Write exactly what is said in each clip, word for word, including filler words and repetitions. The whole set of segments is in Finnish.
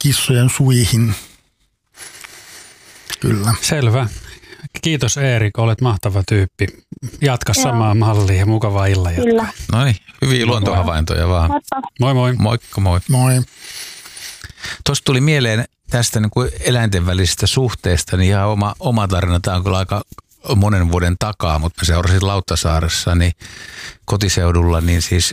kissojen suihin. Kyllä. Selvä. Kiitos Erik, olet mahtava tyyppi. Jatka Joo. samaa mallia ja mukavaa illan jatkoa. Kyllä. No niin, hyviä luontohavaintoja vaan. Mutta Moi moi. Moikka moi. Moi. Tuossa tuli mieleen tästä niin kuin eläinten välisestä suhteesta, niin ihan oma, oma tarina. Tämä on kyllä aika monen vuoden takaa, mutta mä seurasin Lauttasaaressa niin kotiseudulla, niin siis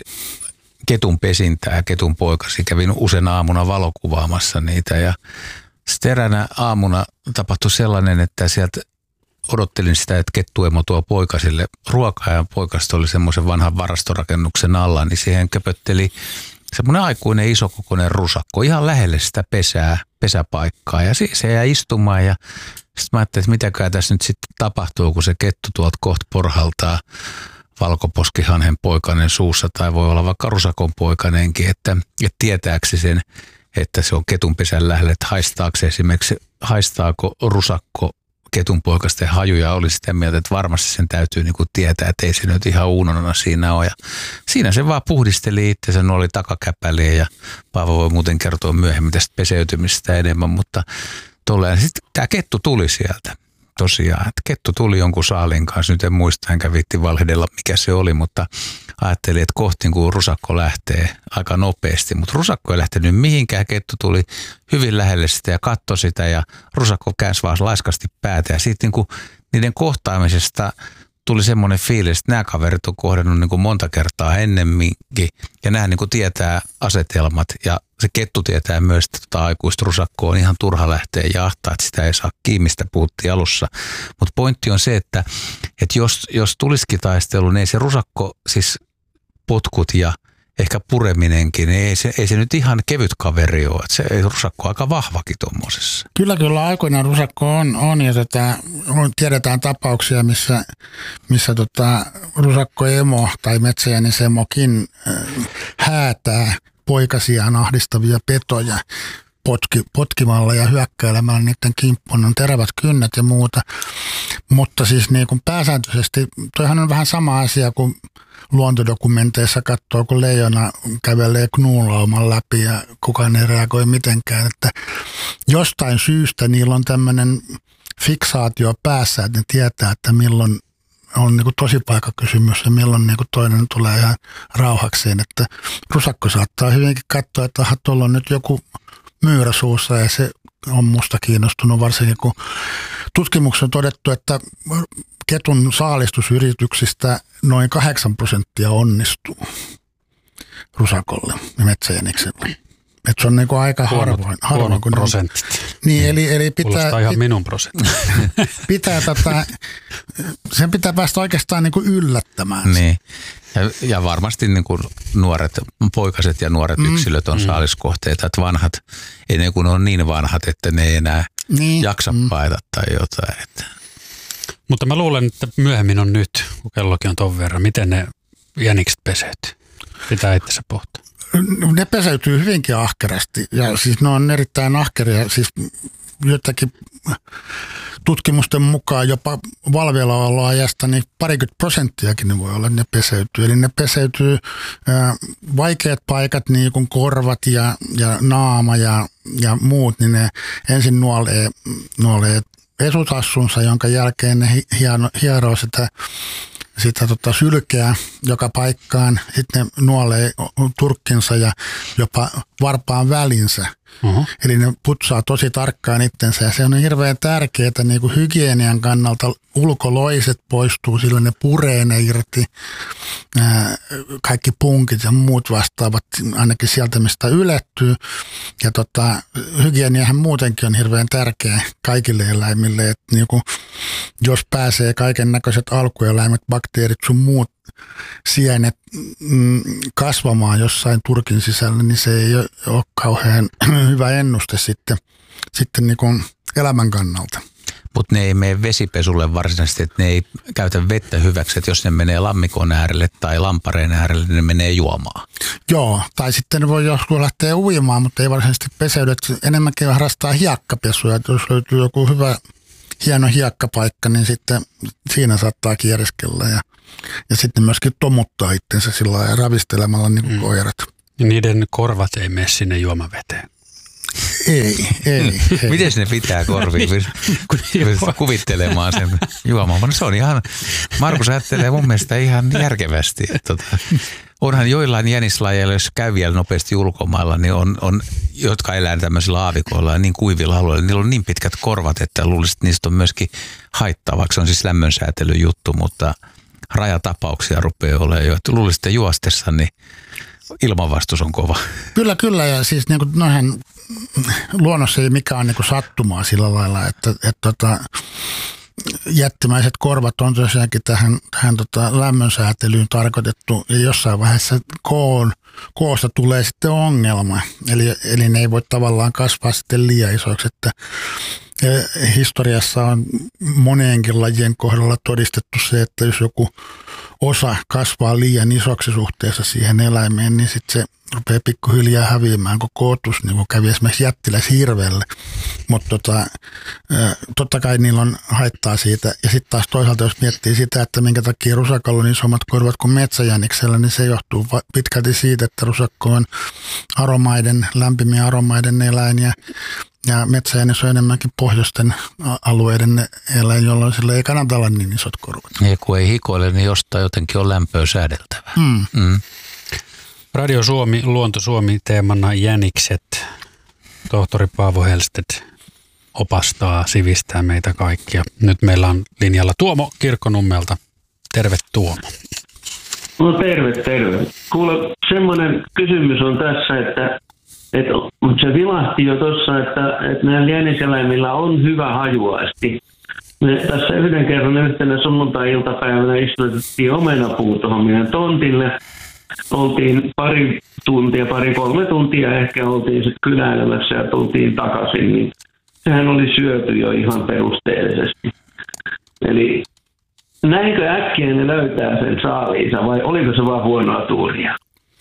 ketun pesintää, ketun poikasi. Kävin usein aamuna valokuvaamassa niitä ja sitten eräänä aamuna tapahtui sellainen, että sieltä odottelin sitä, että kettuemo tuo poikasille ruokaa ja poikasta oli semmoisen vanhan varastorakennuksen alla, niin siihen köpötteli semmoinen aikuinen isokokoinen rusakko ihan lähelle sitä pesää, pesäpaikkaa ja siis se jäi istumaan ja sitten mä ajattelin, että mitäkään tässä nyt sitten tapahtuu, kun se kettu tuolta kohta porhaltaa valkoposkihanhen poikainen suussa tai voi olla vaikka rusakon poikanenkin, että, että tietääkö sen, että se on ketun pesän lähellä, että haistaako se esimerkiksi, haistaako rusakko ketunpoikasten hajuja, oli sitä mieltä, että varmasti sen täytyy niin kuin tietää, että ei se nyt ihan uunona siinä ole. Ja siinä se vaan puhdisteli itsensä, no oli takakäpäliä ja Paavo voi muuten kertoa myöhemmin tästä peseytymistä enemmän, mutta tolleen. Sitten tämä kettu tuli sieltä. Tosiaan, että kettu tuli jonkun saalin kanssa, nyt en muista, enkä viitti valhehdella mikä se oli, mutta ajattelin, että kohti kun rusakko lähtee aika nopeasti, mutta rusakko ei lähtenyt mihinkään, kettu tuli hyvin lähelle sitä ja katsoi sitä ja rusakko käänsi vaan laiskasti päätä ja sitten niin kuin niiden kohtaamisesta tuli semmoinen fiilis, että nämä kaverit on kohdannut niin kuin monta kertaa ennemminkin ja nämä niin kuin tietää asetelmat ja se kettu tietää myös, että tota aikuista rusakkoa on ihan turha lähteä jahtaa, että sitä ei saa kiinni, mistä puhuttiin alussa. Mutta pointti on se, että, että jos, jos tulisikin taistelu, niin ei se rusakko, siis potkut ja ehkä pureminenkin, niin ei se, ei se nyt ihan kevyt kaveri ole. Että se ei rusakko aika vahvakin tuommoisessa. Kyllä, kyllä aikoinaan rusakko on, on ja tota, tiedetään tapauksia, missä, missä tota, rusakkoemo tai metsäjänisemokin äh, häätää poikasiaan ahdistavia petoja potki, potkimalla ja hyökkäilemällä niiden kimppuun. On terävät kynnet ja muuta. Mutta siis niin kuin pääsääntöisesti, toihan on vähän sama asia kuin luontodokumenteissa katsoo, kun leijona kävelee knuulauman läpi ja kukaan ei reagoi mitenkään. Että jostain syystä niillä on tämmöinen fiksaatio päässä, että ne tietää, että milloin on niin kuin tosipaikkakysymys ja milloin niin kuin toinen tulee ihan rauhakseen. Että rusakko saattaa hyvinkin katsoa, että aha, tuolla on nyt joku myyrä suussa ja se on musta kiinnostunut, varsinkin kun tutkimuksessa on todettu, että ketun saalistusyrityksistä noin kahdeksan prosenttia onnistuu rusakolle ja metsäjänikselle. Että se on niin kuin aika Huonot, harvoin. harvoin kun prosentit. Niin, eli, eli pitää, Kuulostaa ihan minun prosentti. pitää tätä, sen pitää päästä oikeastaan niin kuin yllättämään. Niin. Ja, ja varmasti niin kuin nuoret, poikaset ja nuoret mm. yksilöt on mm. saaliskohteita, että vanhat, ennen kuin on niin vanhat, että ne ei enää niin. jaksa mm. paeta tai jotain. Että. Mutta mä luulen, että myöhemmin on nyt, kun kellokin on ton verran, miten ne jänikset peseytyy. Pitää itse pohtia. Ne peseytyy hyvinkin ahkerasti ja siis ne on erittäin ahkeria. Siis jotakin tutkimusten mukaan jopa valveillaoloajasta niin parikymmentä prosenttiakin ne voi olla, että ne peseytyy. Eli ne peseytyy ää, vaikeat paikat niin kuin korvat ja, ja naama ja, ja muut, niin ne ensin nuolee, nuolee pesutassunsa, jonka jälkeen ne hieno, hieroo sitä sitä tota sylkeä joka paikkaan, sitten ne nuolee turkkinsa ja jopa varpaan välinsä. Uh-huh. Eli ne putsaa tosi tarkkaan itsensä ja se on hirveän tärkeää niin kuin hygienian kannalta. Ulkoloiset poistuu, sillä ne puree ne irti, ää, kaikki punkit ja muut vastaavat ainakin sieltä, mistä ylettyy. Ja tota, hygieniahan muutenkin on hirveän tärkeä kaikille eläimille, että niin kuin, jos pääsee kaiken näköiset alkueläimet, bakteerit sun muut sienet mm, kasvamaan jossain turkin sisällä, niin se ei ole kauhean hyvä ennuste sitten, sitten niin kuin elämän kannalta. Mutta ne ei mene vesipesulle varsinaisesti, että ne ei käytä vettä hyväksi, että jos ne menee lammikon äärelle tai lampareen äärelle, niin ne menee juomaan. Joo, tai sitten ne voi joskus lähteä uimaan, mutta ei varsinaisesti peseydy, että enemmänkin harrastaa hiekkapesua, että jos löytyy joku hyvä, hieno hiekkapaikka, niin sitten siinä saattaa kierreskellä ja, ja sitten myöskin tomuttaa itsensä sillä lailla ravistelemalla niin kuin mm. koirat. Niiden korvat ei mene sinne juomaveteen. Ei, ei. ei. Miten ne pitää korviin kuvittelemaan sen juomaan? Se on ihan, Markus ajattelee mun mielestä ihan järkevästi. Tota, onhan joillain jänislajeilla, jos käy vielä nopeasti ulkomailla, niin on, on jotka elää tämmöisillä aavikoilla ja niin kuivilla alueilla, niillä on niin pitkät korvat, että luulisin, että niistä on myöskin haittaa, vaikka se on siis lämmönsäätelyn juttu, mutta rajatapauksia rupeaa olemaan jo. Luulisin, että juostessa niin ilmanvastus on kova. Kyllä, kyllä. Ja siis niin kuin noihän luonnossa ei mikään ole niin kuin sattumaa sillä lailla, että, että tota, jättimäiset korvat on tosiaankin tähän, tähän tota lämmönsäätelyyn tarkoitettu ja jossain vaiheessa koon, koosta tulee sitten ongelma. Eli, eli ne ei voi tavallaan kasvaa sitten liian isoiksi, että historiassa on moneenkin lajien kohdalla todistettu se, että jos joku osa kasvaa liian isoksi suhteessa siihen eläimeen, niin sitten se rupeaa pikkuhiljaa häviämään koko otus, niin kuin kävi esimerkiksi jättiläishirveelle. Mutta tota, totta kai niillä on haittaa siitä. Ja sitten taas toisaalta, jos miettii sitä, että minkä takia rusakalla on isommat korvat kuin metsäjäniksellä, niin se johtuu pitkälti siitä, että rusakko on aromaiden, lämpimien aromaiden eläin ja Ja metsäjänis on enemmänkin pohjoisten alueiden eläin, jolloin sillä ei kannata olla niin isot korvat. Ja kun ei hikoile, niin jostain jotenkin on lämpöä säädeltävää. Mm. Mm. Radio Suomi, Luonto Suomi teemana jänikset. Tohtori Paavo Hellstedt opastaa, sivistää meitä kaikkia. Nyt meillä on linjalla Tuomo Kirkkonummelta. Terve Tuomo. No terve, terve. Kuule, semmoinen kysymys on tässä, että Et, se vilahti jo tuossa, että, että näillä jäniseläimillä on hyvä hajuaisti. Me tässä yhden kerran yhtenä sunnuntai-iltapäivänä istutettiin omenapuu tuohon meidän tontille. Oltiin pari tuntia, pari kolme tuntia ehkä oltiin sitten kyläilemässä ja tultiin takaisin. Niin sehän oli syöty jo ihan perusteellisesti. Eli näinkö äkkiä ne löytää sen saaliinsa vai oliko se vaan huonoa tuuria?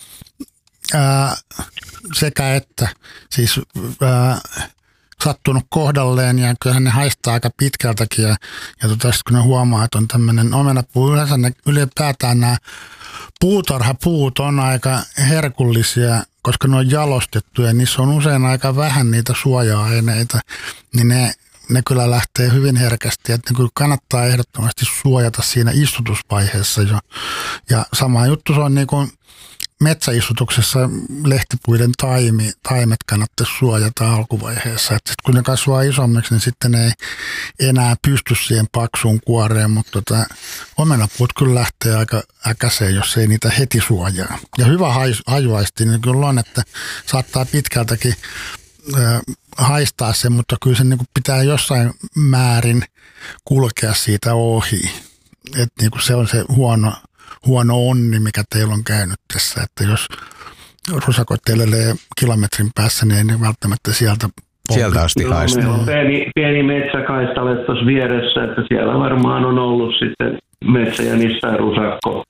Ää, sekä että, siis ää, sattunut kohdalleen ja kyllähän ne haistaa aika pitkältäkin ja, ja tota, kun ne huomaa, että on tämmöinen omenapuu, yleensä ne ylipäätään nämä puutarhapuut on aika herkullisia, koska ne on jalostettu ja niissä on usein aika vähän niitä suoja-aineita, niin ne, ne kyllä lähtee hyvin herkästi, että ne kyllä kannattaa ehdottomasti suojata siinä istutusvaiheessa jo. Ja sama juttu se on niin kuin metsäistutuksessa lehtipuiden taimi, taimet kannattaisi suojata alkuvaiheessa. Että kun ne kasvaa isommiksi, niin sitten ne ei enää pysty siihen paksuun kuoreen, mutta tota, omenapuut kyllä lähtee aika äkäiseen, jos ei niitä heti suojaa. Ja hyvä hajuaisti niin kyllä on, että saattaa pitkältäkin äh, haistaa sen, mutta kyllä se niin kuin pitää jossain määrin kulkea siitä ohi. Että niin kuin se on se huono huono onni, mikä teillä on käynyt tässä, että jos rusakot telelee kilometrin päässä, niin ei välttämättä sieltä polta. Sieltä asti haistaa. No, pieni, pieni metsäkaistale tuossa vieressä, että siellä varmaan on ollut sitten metsäjänis tai rusakko.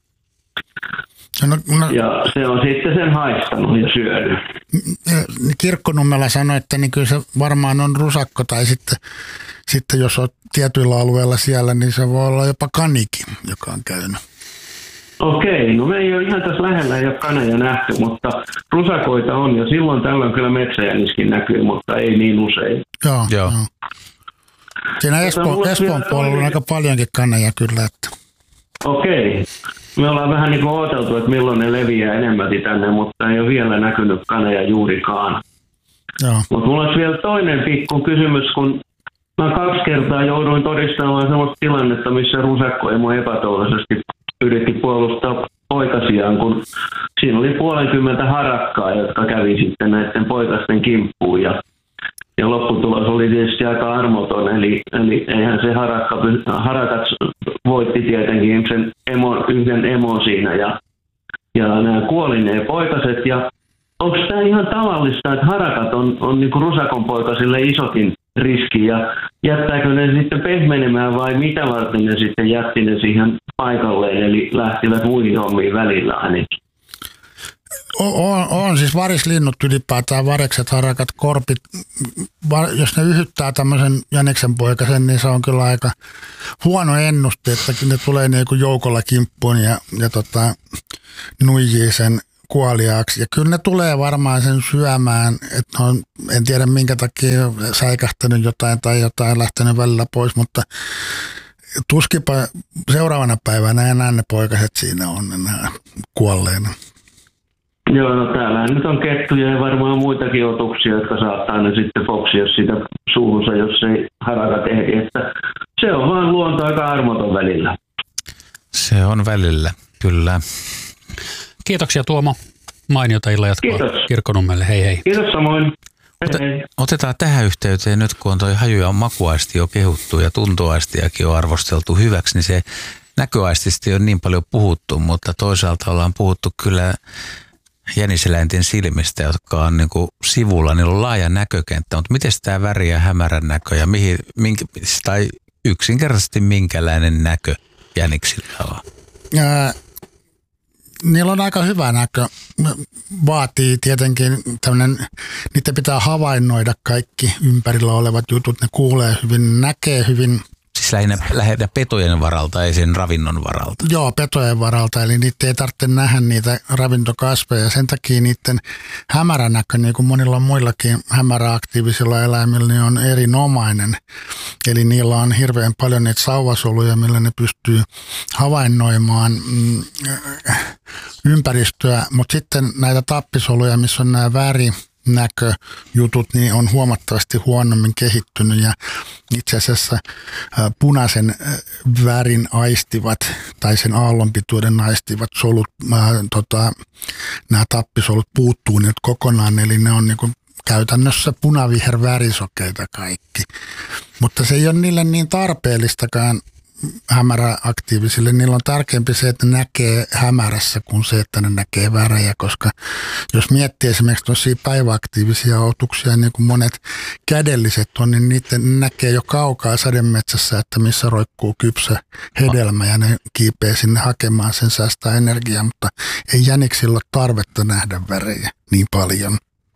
No, no, ja se on sitten sen haistanut ja syönyt. Kirkkonummella sanoi, että niin kyllä se varmaan on rusakko tai sitten, sitten jos olet tietyillä alueilla siellä, niin se voi olla jopa kanikin, joka on käynyt. Okei, no me ei ole ihan tässä lähellä, ei ole kaneja nähty, mutta rusakoita on ja silloin tällöin kyllä metsäjäniskin näkyy, mutta ei niin usein. Joo, joo. joo. Siinä Espoon, Espoon puolella on aika paljonkin kaneja kyllä. Että. Okei, me ollaan vähän niin kuin odoteltu, että milloin ne leviää enemmälti tänne, mutta ei ole vielä näkynyt kaneja juurikaan. Joo. Mutta mulla olisi vielä toinen pikku kysymys, kun mä kaksi kertaa jouduin todistamaan sellaista tilannetta, missä rusakkoemo epätoivoisesti yritti puolustaa poikasiaan, kun siinä oli puolenkymmentä harakkaa, jotka kävi sitten näiden poikasten kimppuun. Ja, ja lopputulos oli tietysti aika armoton, eli, eli eihän se harakka, harakat voitti tietenkin sen emo, yhden emon siinä ja, ja nämä kuoli ne poikaset. Ja onko tämä ihan tavallista, että harakat on, on niin kuin rusakon poikasille isokin riski ja jättääkö ne sitten pehmenemään vai mitä varten ne sitten jätti ne siihen paikalleen, eli lähtivät muihin hommiin välillä ainakin? On, on siis varislinnut ylipäätään, varekset, harakat, korpit, jos ne yhyttää tämmöisen jäniksen poikasen, niin se on kyllä aika huono ennuste, että ne tulee niin kuin joukolla kimppuun ja, ja tota, nuijii sen kuoliaaksi. Ja kyllä ne tulee varmaan sen syömään, että on, en tiedä minkä takia säikähtänyt jotain tai jotain lähtenyt välillä pois, mutta tuskipa seuraavana päivänä enää ne poikaset siinä on enää kuolleena. Joo, no täällähän nyt on kettuja ja varmaan muitakin otuksia, jotka saattaa ne sitten foksia sitä suuhunsa, jos ei harakat ehdi. Että se on vaan luonto aika armoton välillä. Se on välillä, kyllä. Kiitoksia Tuomo. Mainiota illan jatkoa Kiitos. Kirkkonummelle. Hei hei. Kiitos samoin. Ot- Hei, hei. Otetaan tähän yhteyteen nyt, kun on toi haju- ja makuaisti jo kehuttu ja tuntoaistiakin on arvosteltu hyväksi, niin se näköaistista ei ole niin paljon puhuttu, mutta toisaalta ollaan puhuttu kyllä jäniseläinten silmistä, jotka on niin kuin sivulla, niillä on laaja näkökenttä, mutta miten tämä väri ja hämärän näkö ja mihin, minkä, tai yksinkertaisesti minkälainen näkö jäniksillä on? Ää, niillä on aika hyvä näkö. Vaatii tietenkin tämmöinen, niitä pitää havainnoida kaikki ympärillä olevat jutut. Ne kuulee hyvin, näkee hyvin. Siis lähinnä, lähinnä petojen varalta, ei sen ravinnon varalta. Joo, petojen varalta, eli niitä ei tarvitse nähdä niitä ravintokasveja. Sen takia niiden hämäränäkö, niin kuin monilla muillakin hämäräaktiivisilla eläimillä, niin on erinomainen. Eli niillä on hirveän paljon niitä sauvasoluja, millä ne pystyy havainnoimaan mm, ympäristöä. Mutta sitten näitä tappisoluja, missä on nämä väri, näköjutut, niin on huomattavasti huonommin kehittynyt ja itse asiassa ä, punaisen ä, värin aistivat tai sen aallonpituuden aistivat solut, ä, tota, nämä tappisolut puuttuu nyt kokonaan, eli ne on niinku käytännössä punaviher värisokeita kaikki, mutta se ei ole niille niin tarpeellistakaan hämäräaktiivisille. Niillä on tärkeämpi se, että ne näkee hämärässä kuin se, että ne näkee värejä, koska jos miettii esimerkiksi tosia päiväaktiivisia otuksia, niin kuin monet kädelliset on, niin niitä näkee jo kaukaa sademetsässä, että missä roikkuu kypsä hedelmä ja ne kiipee sinne hakemaan sen, säästää energiaa, mutta ei jäniksillä ole tarvetta nähdä värejä niin paljon.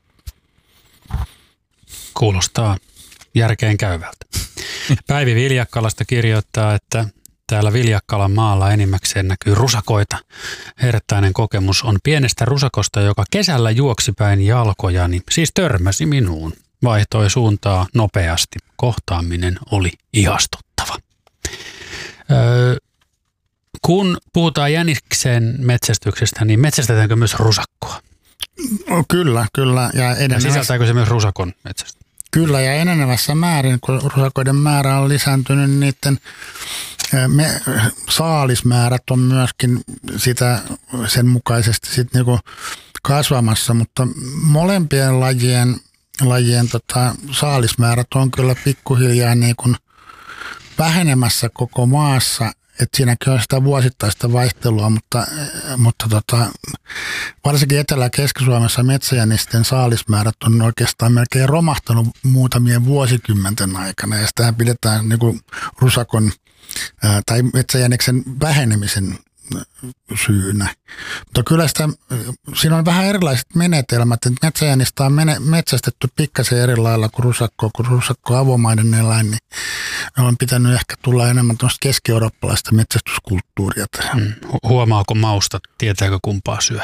Kuulostaa järkeen käyvältä. Päivi Viljakkalasta kirjoittaa, että täällä Viljakkalan maalla enimmäkseen näkyy rusakoita. Herttäinen kokemus on pienestä rusakosta, joka kesällä juoksi päin jalkojani, siis törmäsi minuun. Vaihtoi suuntaa nopeasti. Kohtaaminen oli ihastuttava. Öö, kun puhutaan jäniksen metsästyksestä, niin metsästetäänkö myös rusakkoa? No, kyllä, kyllä. Ja, ja sisältääkö se myös rusakon metsästä? Kyllä, ja enenevässä määrin, kun rusakoiden määrä on lisääntynyt, niin niiden me, saalismäärät on myöskin sitä, sen mukaisesti sit niinku kasvamassa, mutta molempien lajien, lajien tota, saalismäärät on kyllä pikkuhiljaa niinku vähenemässä koko maassa. Että siinäkin on sitä vuosittaista vaihtelua, mutta, mutta tota, varsinkin Etelä- ja Keski-Suomessa metsäjänisten saalismäärät on oikeastaan melkein romahtanut muutamien vuosikymmenten aikana. Ja sitähän pidetään niin kuin rusakon ää, tai metsäjäniksen vähenemisen syynä. Mutta kyllä sitä, siinä on vähän erilaiset menetelmät. Että metsäjänistä on mene, metsästetty pikkasen eri lailla kuin rusakko, kun rusakko on avomaiden eläin, niin on pitänyt ehkä tulla enemmän tuosta keski-eurooppalaista metsästyskulttuuria tähän. Mm. Huomaako mausta, tietääkö kumpaa syö?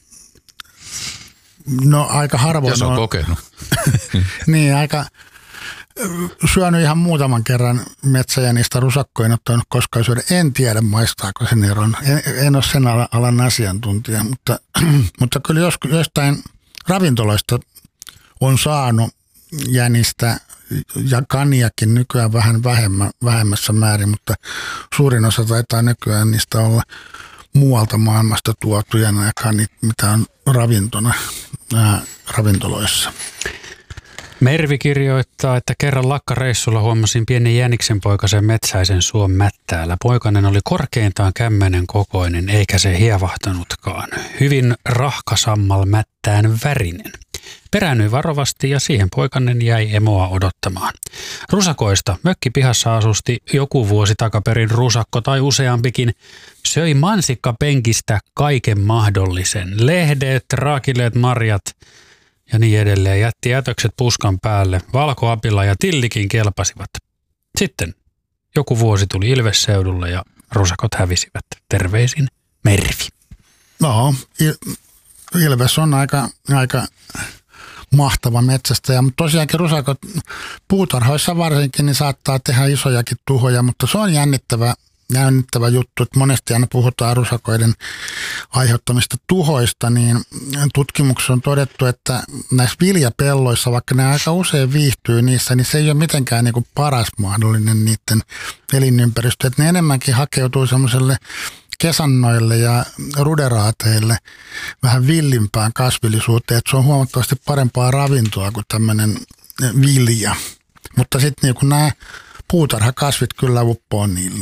No aika harvoin. Jos on, on kokenut. Niin, aika syönyt ihan muutaman kerran metsäjänistä rusakkoa, en ottanut koskaan syödä. En tiedä, maistaako sen eron. En, en ole sen alan asiantuntija, mutta, mutta kyllä joskus, jostain ravintoloista on saanut jänistä ja kaniakin nykyään vähän vähemmän, vähemmässä määrin, mutta suurin osa taitaa nykyään niistä olla muualta maailmasta tuotuja nämä kanit, mitä on ravintona, ää, ravintoloissa. Mervi kirjoittaa, että kerran lakkareissulla huomasin pienen jäniksen poikasen metsäisen suon mättäällä. Poikanen oli korkeintaan kämmenen kokoinen, eikä se hievahtanutkaan. Hyvin rahkasammal mättään värinen. Peräännyin varovasti ja siihen poikanen jäi emoa odottamaan. Rusakoista mökkipihassa asusti joku vuosi takaperin rusakko tai useampikin. Söi mansikkapenkistä kaiken mahdollisen. Lehdet, raakileet, marjat ja niin edelleen. Jätti jätökset puskan päälle. Valkoapila ja tillikin kelpasivat. Sitten joku vuosi tuli Ilvesseudulle ja rusakot hävisivät. Terveisin Mervi. No, ilves on aika, aika mahtava metsästäjä, mutta tosiaankin rusakot puutarhoissa varsinkin niin saattaa tehdä isojakin tuhoja, mutta se on jännittävä, jännittävä juttu, että monesti aina puhutaan rusakoiden aiheuttamista tuhoista, niin tutkimuksessa on todettu, että näissä viljapelloissa, vaikka ne aika usein viihtyy niissä, niin se ei ole mitenkään niin kuin paras mahdollinen niiden elinympäristö, että ne enemmänkin hakeutuu semmoiselle kesannoille ja ruderaateille vähän villimpään kasvillisuuteen, että se on huomattavasti parempaa ravintoa kuin tämmöinen vilja. Mutta sitten niin nämä puutarhakasvit kyllä uppoo niillä.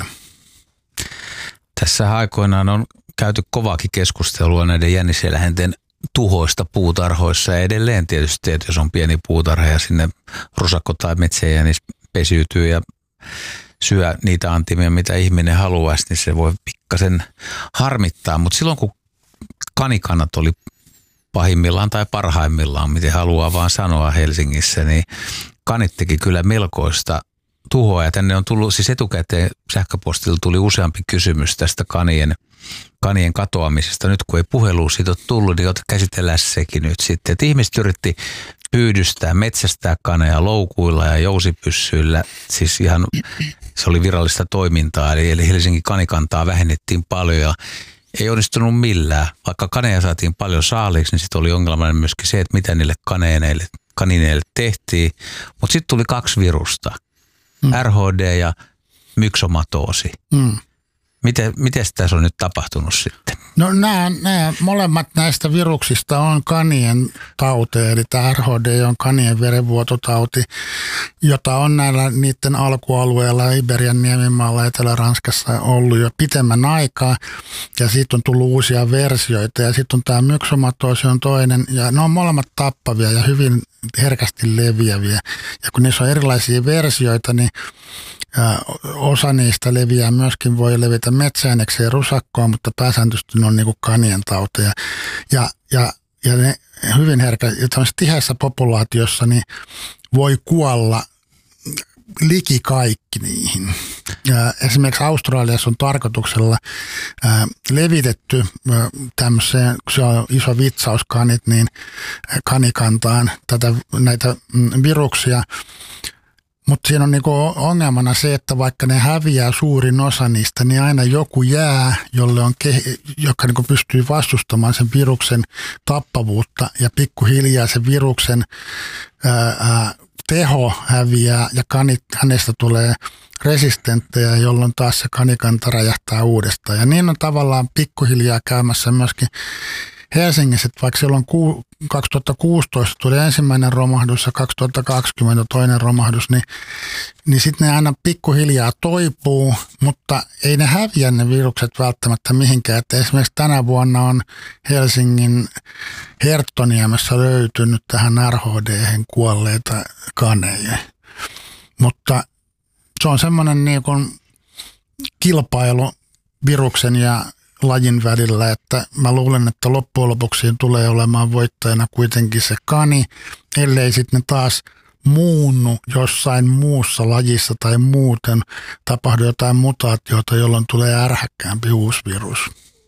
Tässä aikoinaan on käyty kovaakin keskustelua näiden jänniseläinten tuhoista puutarhoissa ja edelleen tietysti, että jos on pieni puutarha ja sinne rusakko tai metsäjännis pesiytyy ja syö niitä antimia, mitä ihminen haluaisi, niin se voi pikkasen harmittaa. Mutta silloin kun kanikannat oli pahimmillaan tai parhaimmillaan, miten haluaa vaan sanoa Helsingissä, niin kanit teki kyllä melkoista tuhoa. Ja tänne on tullut, siis etukäteen sähköpostilla tuli useampi kysymys tästä kanien, kanien katoamisesta. Nyt kun ei puhelua siitä ole tullut, niin käsitellään sekin nyt sitten. Että ihmiset yritti pyydystää, metsästää kaneja loukuilla ja jousipyssyillä. Siis ihan, se oli virallista toimintaa, eli, eli Helsingin kanikantaa vähennettiin paljon ja ei onnistunut millään. Vaikka kaneja saatiin paljon saaliiksi, niin sitten oli ongelmallinen myöskin se, että mitä niille kaneille, kanineille tehtiin. Mutta sitten tuli kaksi virusta, mm. R H D ja myksomatoosi. Mm. Miten, miten tässä on nyt tapahtunut sitten? No nämä, nämä molemmat näistä viruksista on kanien tauteja, eli tämä R H D on kanien verenvuototauti, jota on näillä niiden alkualueilla Iberian niemimaalla Etelä-Ranskassa ollut jo pitemmän aikaa, ja siitä on tullut uusia versioita, ja sitten on tämä myksomatoosi on toinen, ja ne on molemmat tappavia ja hyvin herkästi leviäviä, ja kun niissä on erilaisia versioita, niin ja osa niistä leviää myöskin, voi levitä metsääänekseen ja rusakkoon, mutta pääsääntöisesti ne on niin kuin kanien tauteja. Ja, ja, ja ne hyvin herkä, ja tämmöisessä tiheässä populaatiossa niin voi kuolla liki kaikki niihin. Ja esimerkiksi Australiassa on tarkoituksella ää, levitetty ää, tämmöiseen, kun se on iso vitsaus kanit, niin kanikantaan tätä, näitä mm, viruksia. Mutta siinä on niinku ongelmana se, että vaikka ne häviää suurin osa niistä, niin aina joku jää, jolle on ke- joka niinku pystyy vastustamaan sen viruksen tappavuutta ja pikkuhiljaa sen viruksen ää, ää, teho häviää ja kanit, hänestä tulee resistenttejä, jolloin taas se kanikanta räjähtää uudestaan. Ja niin on tavallaan pikkuhiljaa käymässä myöskin Helsingissä, että vaikka silloin kaksituhattakuusitoista tuli ensimmäinen romahdus ja kaksituhattakaksikymmentä toinen romahdus, niin, niin sitten ne aina pikkuhiljaa toipuu, mutta ei ne häviä ne virukset välttämättä mihinkään. Että esimerkiksi tänä vuonna on Helsingin Herttoniemessä löytynyt tähän R H D:hen kuolleita kaneja. Mutta se on semmoinen niin kuin kilpailu viruksen ja lajin välillä, että mä luulen, että loppujen lopuksi tulee olemaan voittajana kuitenkin se kani, ellei sitten ne taas muunnu jossain muussa lajissa tai muuten tapahdu jotain mutaatiota, jolloin tulee ärhäkkäämpi uusi virus.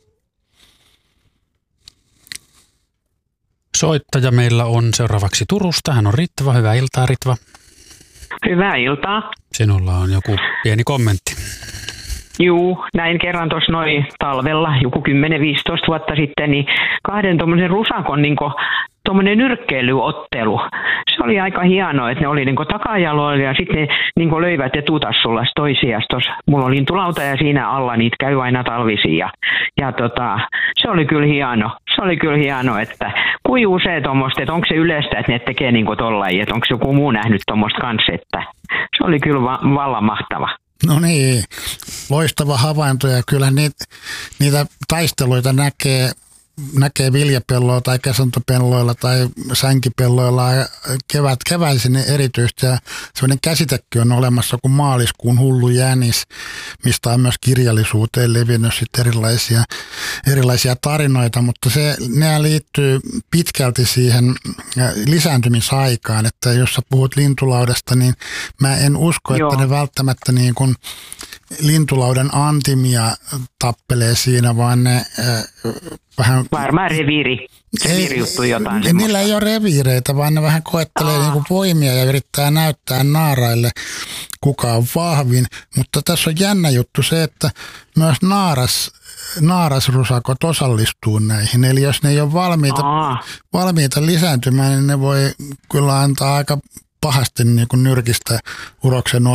Soittaja meillä on seuraavaksi Turusta. Hän on Ritva. Hyvää iltaa, Ritva. Hyvää iltaa. Sinulla on joku pieni kommentti. Juu, näin kerran tuossa noin talvella, joku kymmenen viisitoista vuotta sitten, niin kahden tuommoisen rusakon niin tuommoinen nyrkkeilyottelu. Se oli aika hienoa, että ne oli niin takajaloilla ja sitten ne niin löivät etutassulla toisiaan. Mulla oli lintulauta ja siinä alla niitä käy aina talvisin ja, ja tota, se oli kyllä hieno. Se oli kyllä hieno, että kuin usein tuommoista, että onko se yleistä, että ne tekee niin tollain, että onko joku muu nähnyt tuommoista kanssa, että se oli kyllä va- vallan mahtava. No niin, loistava havainto ja kyllä niitä, niitä taisteluita näkee, näkee viljapelloilla tai kesantopenloilla tai sänkipelloilla kevät, keväisin erityisesti. Ja sellainen käsitekin on olemassa kuin maaliskuun hullu jänis, mistä on myös kirjallisuuteen levinnyt sitten erilaisia, erilaisia tarinoita, mutta se, ne liittyy pitkälti siihen lisääntymisaikaan, että jos sä puhut lintulaudasta, niin mä en usko, Joo. että ne välttämättä niin kuin lintulaudan antimia tappelee siinä, vaan ne äh, vähän... Varmaan reviiri, reviirijuttu jotain. Ei, niillä ei ole reviireitä, vaan ne vähän koettelee niin kuin poimia ja yrittää näyttää naaraille, kuka on vahvin. Mutta tässä on jännä juttu se, että myös naaras, naarasrusakot osallistuu näihin. Eli jos ne ei ole valmiita, valmiita lisääntymään, niin ne voi kyllä antaa aika pahasti niin kuin nyrkistä uroksen